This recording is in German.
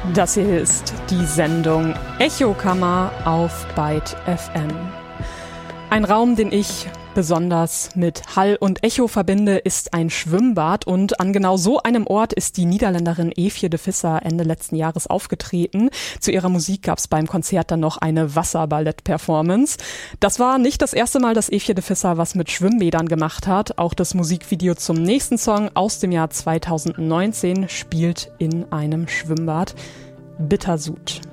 Das hier ist die Sendung Echokammer auf Byte FM. Ein Raum, den ich besonders mit Hall und Echo verbinde, ist ein Schwimmbad, und an genau so einem Ort ist die Niederländerin Eefje de Visser Ende letzten Jahres aufgetreten. Zu ihrer Musik gab es beim Konzert dann noch eine Wasserballett-Performance. Das war nicht das erste Mal, dass Eefje de Visser was mit Schwimmbädern gemacht hat. Auch das Musikvideo zum nächsten Song aus dem Jahr 2019 spielt in einem Schwimmbad. Bittersud.